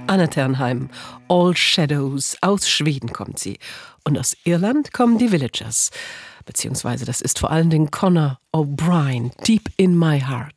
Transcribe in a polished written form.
Anna Ternheim, All Shadows, aus Schweden kommt sie. Und aus Irland kommen die Villagers. Beziehungsweise das ist vor allen Dingen Conor O'Brien, Deep in My Heart.